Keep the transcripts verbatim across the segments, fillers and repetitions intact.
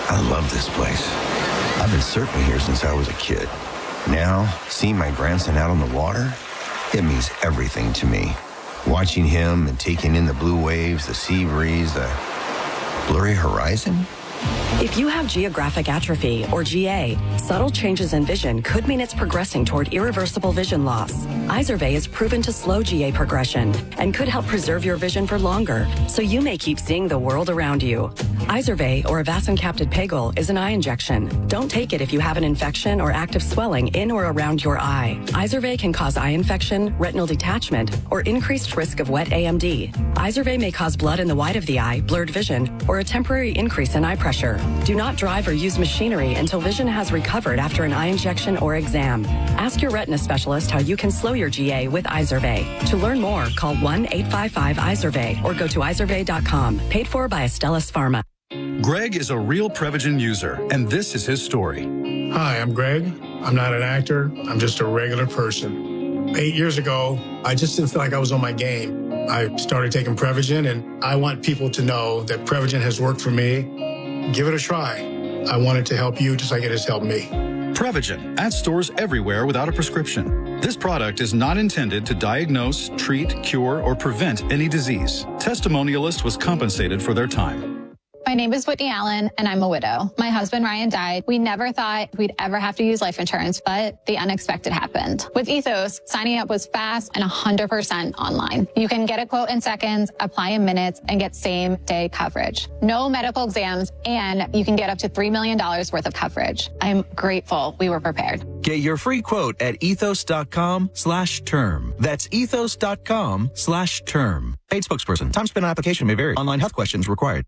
I love this place. I've been surfing here since I was a kid. Now, seeing my grandson out on the water, it means everything to me. Watching him and taking in the blue waves, the sea breeze, the blurry horizon. If you have geographic atrophy, or G A, subtle changes in vision could mean it's progressing toward irreversible vision loss. Izervay is proven to slow G A progression and could help preserve your vision for longer, so you may keep seeing the world around you. Izervay, or avacincaptad pegol, is an eye injection. Don't take it if you have an infection or active swelling in or around your eye. Izervay can cause eye infection, retinal detachment, or increased risk of wet A M D. Izervay may cause blood in the white of the eye, blurred vision, or a temporary increase in eye pressure. Do not drive or use machinery until vision has recovered after an eye injection or exam. Ask your retina specialist how you can slow your G A with Izervay. To learn more, call one eight five five Izervay or go to izervay dot com. Paid for by Astellas Pharma. Greg is a real Prevagen user, and this is his story. Hi, I'm Greg. I'm not an actor. I'm just a regular person. Eight years ago, I just didn't feel like I was on my game. I started taking Prevagen, and I want people to know that Prevagen has worked for me. Give it a try. I want it to help you just like it has helped me. Prevagen, at stores everywhere without a prescription. This product is not intended to diagnose, treat, cure, or prevent any disease. Testimonialist was compensated for their time. My name is Whitney Allen, and I'm a widow. My husband, Ryan, died. We never thought we'd ever have to use life insurance, but the unexpected happened. With Ethos, signing up was fast and one hundred percent online. You can get a quote in seconds, apply in minutes, and get same-day coverage. No medical exams, and you can get up to three million dollars worth of coverage. I'm grateful we were prepared. Get your free quote at ethos.com slash term. That's ethos.com slash term. Paid spokesperson. Time spent on application may vary. Online health questions required.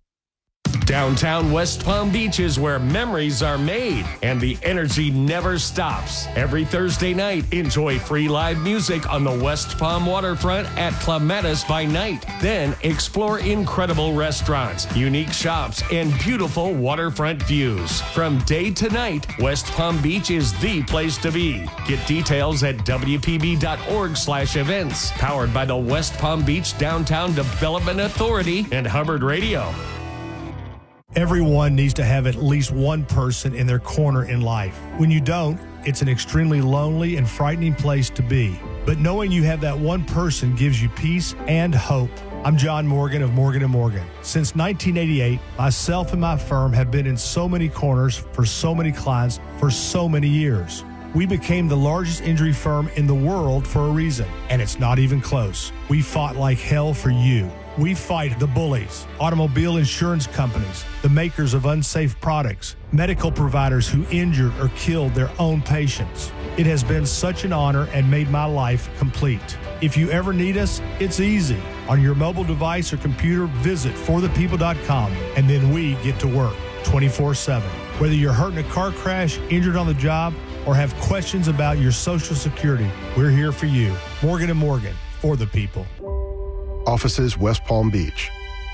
Downtown West Palm Beach is where memories are made and the energy never stops. Every Thursday night, enjoy free live music on the West Palm waterfront at Clematis by Night. Then explore incredible restaurants, unique shops, and beautiful waterfront views. From day to night, West Palm Beach is the place to be. Get details at w p b dot org slash events. Powered by the West Palm Beach Downtown Development Authority and Hubbard Radio. Everyone needs to have at least one person in their corner in life. When you don't, it's an extremely lonely and frightening place to be. But knowing you have that one person gives you peace and hope. I'm John Morgan of Morgan and Morgan. Since nineteen eighty-eight, myself and my firm have been in so many corners for so many clients for so many years. We became the largest injury firm in the world for a reason, and it's not even close. We fought like hell for you. We fight the bullies, automobile insurance companies, the makers of unsafe products, medical providers who injured or killed their own patients. It has been such an honor and made my life complete. If you ever need us, it's easy. On your mobile device or computer, visit for the people dot com, and then we get to work twenty-four seven. Whether you're hurt in a car crash, injured on the job, or have questions about your Social Security, we're here for you. Morgan and Morgan, for the people. Offices, West Palm Beach.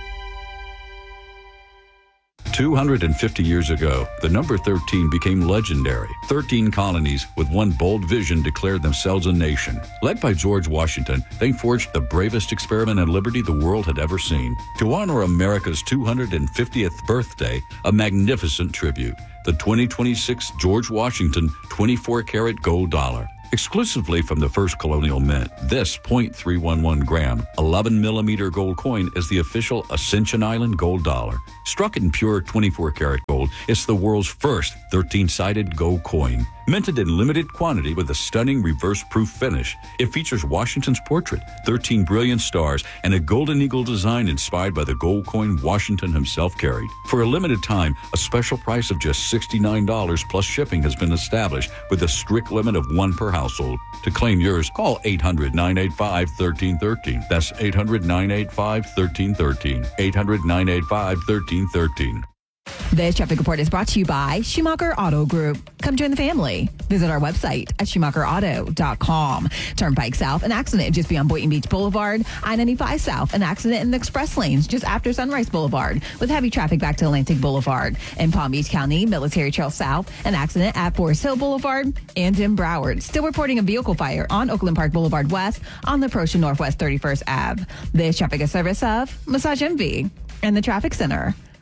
two hundred fifty years ago, the number thirteen became legendary. thirteen colonies with one bold vision declared themselves a nation. Led by George Washington, they forged the bravest experiment in liberty the world had ever seen. To honor America's two hundred fiftieth birthday, a magnificent tribute, the twenty twenty-six George Washington twenty-four karat gold dollar. Exclusively from the first colonial mint, this point three one one gram, eleven millimeter gold coin is the official Ascension Island gold dollar. Struck in pure twenty-four karat gold, it's the world's first thirteen-sided gold coin. Minted in limited quantity with a stunning reverse-proof finish, it features Washington's portrait, thirteen brilliant stars, and a golden eagle design inspired by the gold coin Washington himself carried. For a limited time, a special price of just sixty-nine dollars plus shipping has been established with a strict limit of one per household. To claim yours, call eight hundred, nine eight five, one three one three. That's eight hundred, nine eight five, one three one three. eight hundred, nine eight five, one three one three. This traffic report is brought to you by Schumacher Auto Group. Come join the family. Visit our website at schumacher auto dot com. Turnpike South, an accident just beyond Boynton Beach Boulevard. I ninety-five South, an accident in the express lanes just after Sunrise Boulevard with heavy traffic back to Atlantic Boulevard. In Palm Beach County, Military Trail South, an accident at Forest Hill Boulevard. And in Broward, still reporting a vehicle fire on Oakland Park Boulevard West on the approach to Northwest thirty-first Avenue. This traffic is service of Massage Envy and the Traffic Center.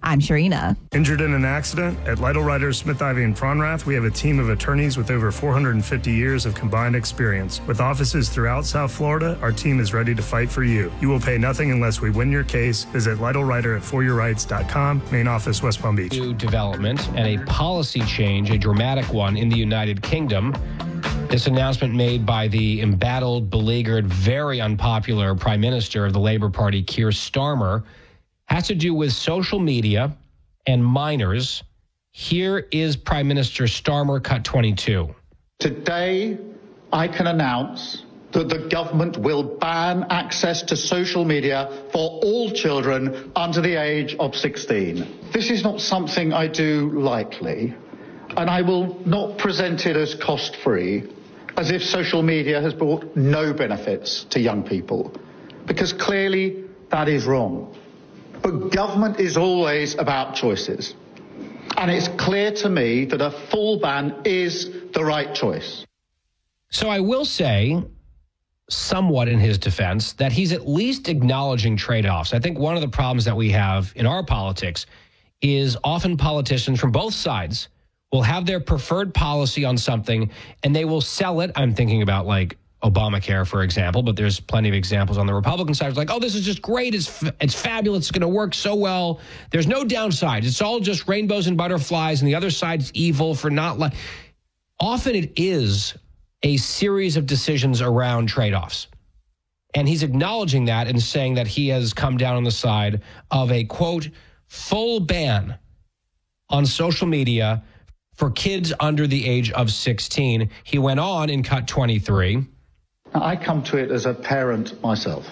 I'm Sharina. Injured in an accident? At Lytle Writers, Smith, Ivy, and Fronrath, we have a team of attorneys with over four hundred fifty years of combined experience. With offices throughout South Florida, our team is ready to fight for you. You will pay nothing unless we win your case. Visit Lytle Writer at for your rights dot com, main office, West Palm Beach. New development and a policy change, a dramatic one in the United Kingdom. This announcement made by the embattled, beleaguered, very unpopular Prime Minister of the Labour Party, Keir Starmer, has to do with social media and minors. Here is Prime Minister Starmer, cut twenty-two. Today, I can announce that the government will ban access to social media for all children under the age of sixteen. This is not something I do lightly, and I will not present it as cost-free, as if social media has brought no benefits to young people, because clearly that is wrong. But government is always about choices, and it's clear to me that a full ban is the right choice. So I will say, somewhat in his defense, that he's at least acknowledging trade-offs. I think one of the problems that we have in our politics is often politicians from both sides will have their preferred policy on something and they will sell it. I'm thinking about like Obamacare, for example, but there's plenty of examples on the Republican side. It's like, oh, this is just great. It's f- it's fabulous. It's going to work so well. There's no downside. It's all just rainbows and butterflies, and the other side's evil for not like. Often it is a series of decisions around trade-offs. And he's acknowledging that and saying that he has come down on the side of a, quote, full ban on social media for kids under the age of sixteen. He went on in cut twenty-three. Now, I come to it as a parent myself.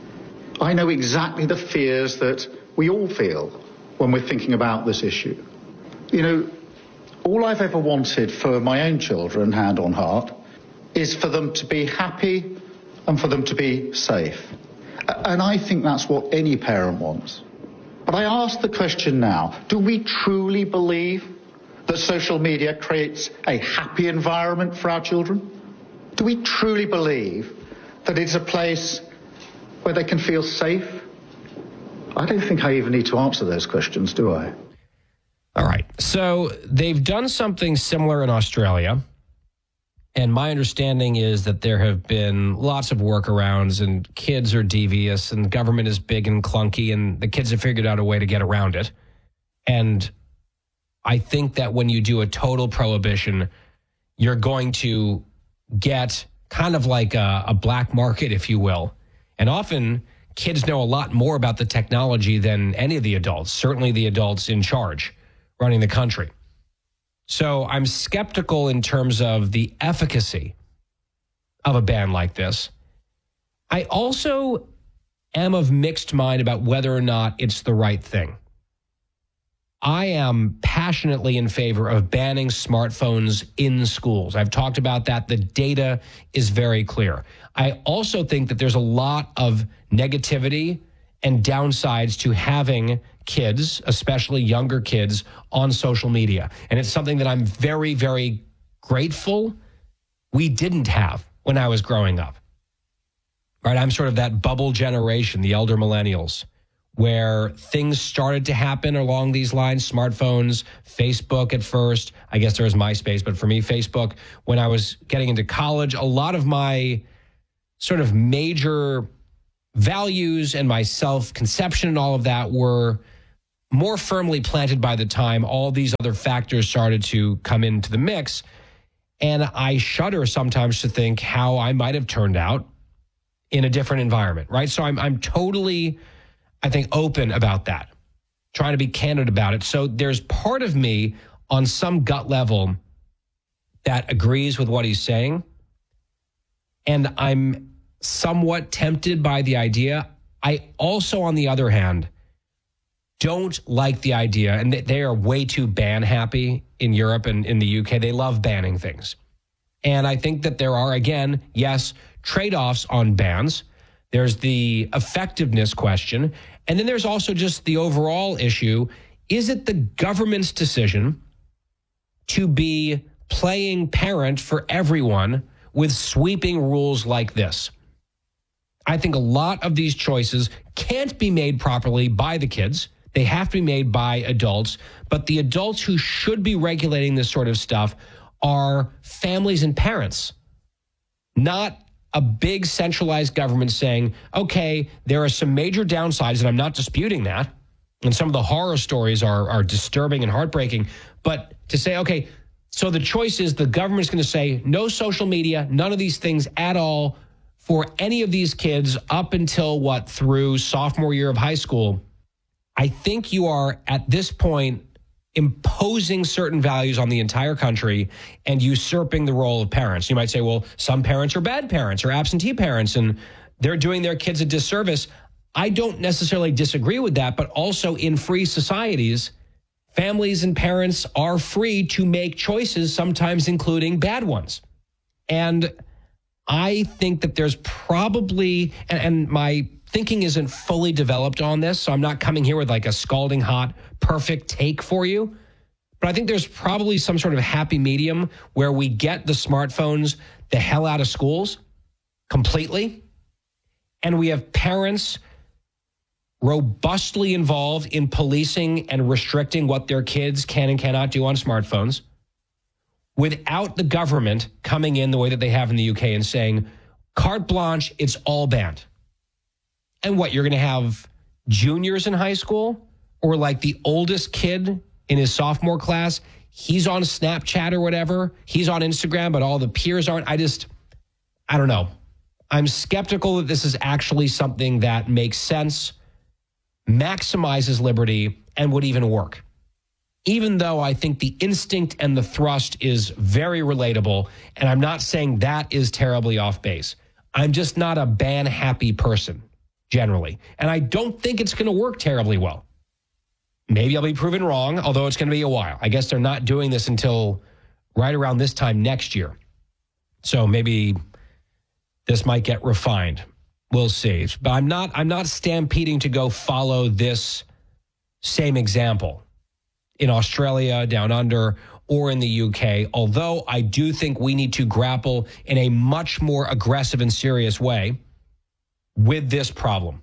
I know exactly the fears that we all feel when we're thinking about this issue. You know, all I've ever wanted for my own children, hand on heart, is for them to be happy and for them to be safe. And I think that's what any parent wants. But I ask the question now, do we truly believe that social media creates a happy environment for our children? Do we truly believe that it's a place where they can feel safe? I don't think I even need to answer those questions, do I? All right. So they've done something similar in Australia. And my understanding is that there have been lots of workarounds and kids are devious and government is big and clunky and the kids have figured out a way to get around it. And I think that when you do a total prohibition, you're going to get kind of like a, a black market, if you will. And often kids know a lot more about the technology than any of the adults, certainly the adults in charge running the country. So I'm skeptical in terms of the efficacy of a ban like this. I also am of mixed mind about whether or not it's the right thing. I am passionately in favor of banning smartphones in schools. I've talked about that. The data is very clear. I also think that there's a lot of negativity and downsides to having kids, especially younger kids, on social media. And it's something that I'm very, very grateful we didn't have when I was growing up. Right? I'm sort of that bubble generation, the elder millennials, where things started to happen along these lines. Smartphones, Facebook at first. I guess there was MySpace, but for me, Facebook. When I was getting into college, a lot of my sort of major values and my self-conception and all of that were more firmly planted by the time all these other factors started to come into the mix. And I shudder sometimes to think how I might have turned out in a different environment, right? So I'm I'm totally, I think, open about that, trying to be candid about it. So there's part of me on some gut level that agrees with what he's saying. And I'm somewhat tempted by the idea. I also, on the other hand, don't like the idea, and they are way too ban happy in Europe and in the U K. They love banning things. And I think that there are, again, yes, trade-offs on bans. There's the effectiveness question. And then there's also just the overall issue. Is it the government's decision to be playing parent for everyone with sweeping rules like this? I think a lot of these choices can't be made properly by the kids. They have to be made by adults, but the adults who should be regulating this sort of stuff are families and parents, not a big centralized government saying, okay, there are some major downsides, and I'm not disputing that. And some of the horror stories are, are disturbing and heartbreaking. But to say, okay, so the choice is the government's going to say no social media, none of these things at all for any of these kids up until what, through sophomore year of high school. I think you are at this point imposing certain values on the entire country and usurping the role of parents. You might say, well, some parents are bad parents or absentee parents, and they're doing their kids a disservice. I don't necessarily disagree with that, but also in free societies, families and parents are free to make choices, sometimes including bad ones. And I think that there's probably, and, and my thinking isn't fully developed on this, so I'm not coming here with like a scalding hot, perfect take for you. But I think there's probably some sort of happy medium where we get the smartphones the hell out of schools completely. And we have parents robustly involved in policing and restricting what their kids can and cannot do on smartphones without the government coming in the way that they have in the U K and saying, carte blanche, it's all banned. And what, you're going to have juniors in high school or like the oldest kid in his sophomore class, he's on Snapchat or whatever, he's on Instagram, but all the peers aren't. I just, I don't know. I'm skeptical that this is actually something that makes sense, maximizes liberty, and would even work. Even though I think the instinct and the thrust is very relatable, and I'm not saying that is terribly off base. I'm just not a ban-happy person, generally. And I don't think it's going to work terribly well. Maybe I'll be proven wrong, although it's going to be a while. I guess they're not doing this until right around this time next year. So maybe this might get refined. We'll see. But I'm not I'm not stampeding to go follow this same example in Australia, down under, or in the U K, although I do think we need to grapple in a much more aggressive and serious way with this problem,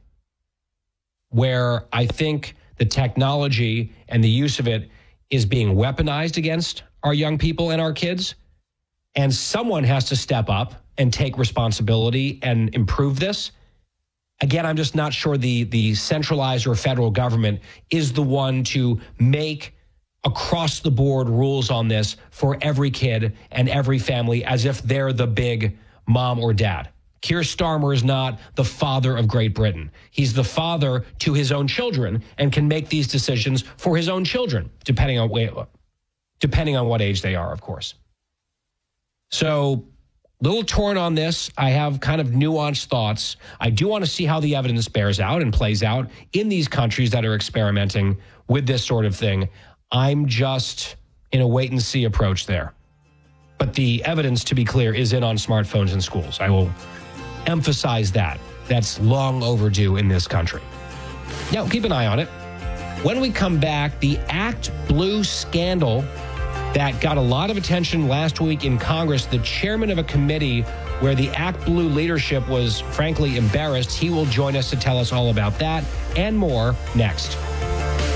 where I think the technology and the use of it is being weaponized against our young people and our kids, and someone has to step up and take responsibility and improve this. Again, I'm just not sure the, the centralized or federal government is the one to make across-the-board rules on this for every kid and every family as if they're the big mom or dad. Keir Starmer is not the father of Great Britain. He's the father to his own children and can make these decisions for his own children, depending on, depending on what age they are, of course. So, little torn on this. I have kind of nuanced thoughts. I do want to see how the evidence bears out and plays out in these countries that are experimenting with this sort of thing. I'm just in a wait-and-see approach there. But the evidence, to be clear, is in on smartphones in schools. I will emphasize that. That's long overdue in this country. Now, keep an eye on it. When we come back, the Act Blue scandal that got a lot of attention last week in Congress, the chairman of a committee where the Act Blue leadership was frankly embarrassed. He will join us to tell us all about that and more next.